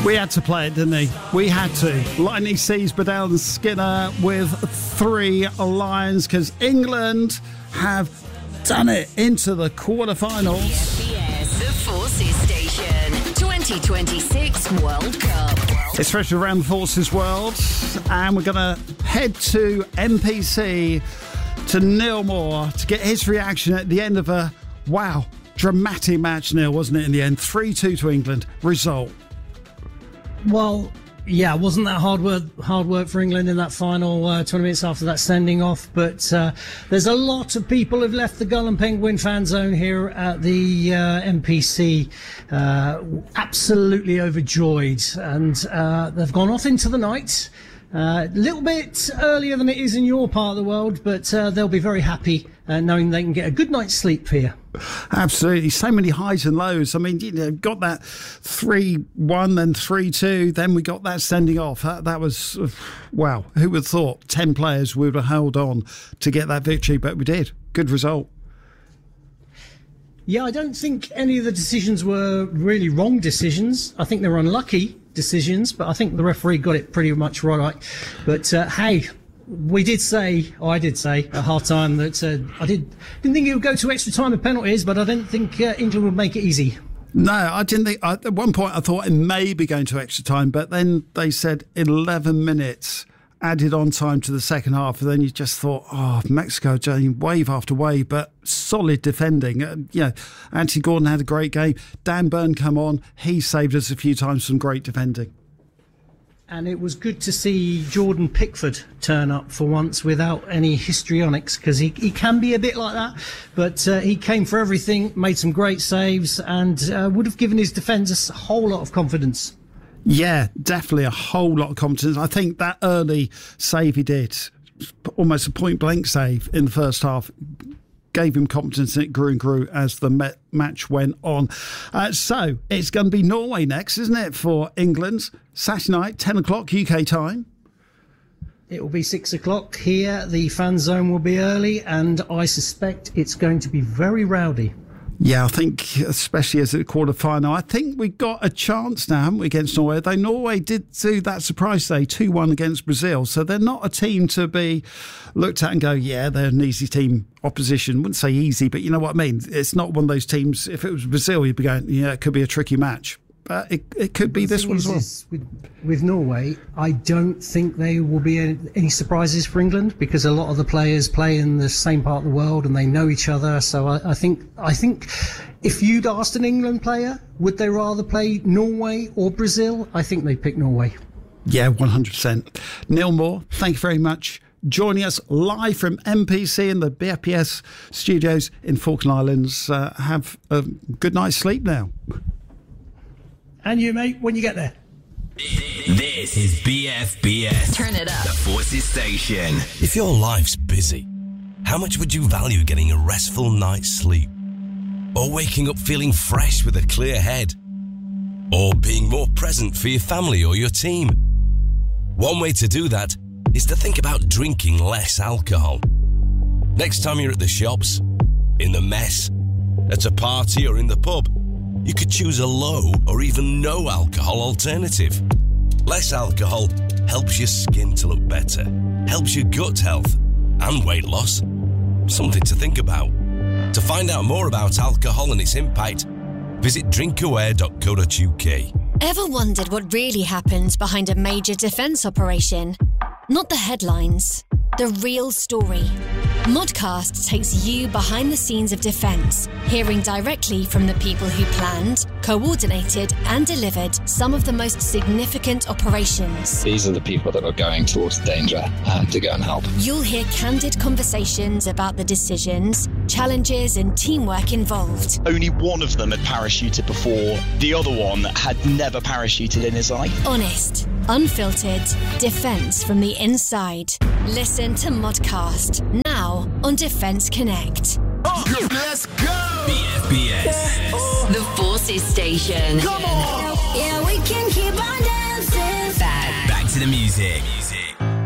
We had to play it, didn't we? We had to. Lightning sees Bedell and Skinner with 3 Lions because England have done it into the quarterfinals. BFBS, the Forces Station, 2026 World Cup. It's fresh around the Forces World, and we're going to head to MPC to Neil Moore to get his reaction at the end of a, wow, dramatic match, Neil, wasn't it, in the end? 3-2 to England. Result. Well, yeah, wasn't that hard work for England in that final 20 minutes after that sending off? But there's a lot of people who've left the Gull and Penguin fan zone here at the MPC absolutely overjoyed, and they've gone off into the night. A little bit earlier than it is in your part of the world, but they'll be very happy knowing they can get a good night's sleep here. Absolutely. So many highs and lows. I mean, you know, got that 3-1, then 3-2, then we got that sending off. That was, wow, who would have thought 10 players would have held on to get that victory, but we did. Good result. Yeah, I don't think any of the decisions were really wrong decisions. I think they were unlucky decisions, but I think the referee got it pretty much right. But hey, I did say at half time that I didn't think it would go to extra time and penalties, but I didn't think England would make it easy. No, I didn't think. At one point I thought it may be going to extra time, but then they said 11 minutes added on time to the second half, and then you just thought, oh, Mexico doing wave after wave, but solid defending. Anthony Gordon had a great game. Dan Burn come on, he saved us a few times from great defending. And it was good to see Jordan Pickford turn up for once without any histrionics, because he can be a bit like that, but he came for everything, made some great saves, and would have given his defenders a whole lot of confidence. Yeah, definitely a whole lot of confidence. I think that early save he did, almost a point-blank save in the first half, gave him confidence, and it grew and grew as the match went on. So it's going to be Norway next, isn't it, for England? Saturday night, 10 o'clock UK time. It will be 6 o'clock here. The fan zone will be early, and I suspect it's going to be very rowdy. Yeah, I think especially as a quarter-final, I think we got a chance now, haven't we, against Norway? Though Norway did do that surprise day, 2-1 against Brazil. So they're not a team to be looked at and go, yeah, they're an easy team. Opposition, wouldn't say easy, but you know what I mean? It's not one of those teams, if it was Brazil, you'd be going, yeah, it could be a tricky match. But it could be this one as well. With Norway, I don't think there will be any surprises for England, because a lot of the players play in the same part of the world and they know each other. So I think if you'd asked an England player, would they rather play Norway or Brazil? I think they'd pick Norway. Yeah, 100%. Neil Moore, thank you very much. Joining us live from MPC in the BFBS studios in Falkland Islands. Have a good night's sleep now. And you, mate, when you get there. This is BFBS. Turn it up. The Forces Station. If your life's busy, how much would you value getting a restful night's sleep? Or waking up feeling fresh with a clear head? Or being more present for your family or your team? One way to do that is to think about drinking less alcohol. Next time you're at the shops, in the mess, at a party or in the pub, you could choose a low or even no alcohol alternative. Less alcohol helps your skin to look better, helps your gut health and weight loss. Something to think about. To find out more about alcohol and its impact, visit drinkaware.co.uk. Ever wondered what really happens behind a major defence operation? Not the headlines, the real story. Modcast takes you behind the scenes of defence, hearing directly from the people who planned, coordinated and delivered some of the most significant operations. These are the people that are going towards danger to go and help. You'll hear candid conversations about the decisions, challenges and teamwork involved. Only one of them had parachuted before. The other one had never parachuted in his life. Honest, unfiltered, defence from the inside. Listen to Modcast now on Defence Connect. Let's go! BFBS. The Forces Station. Come on! Yeah, we can keep on dancing. Back to the music.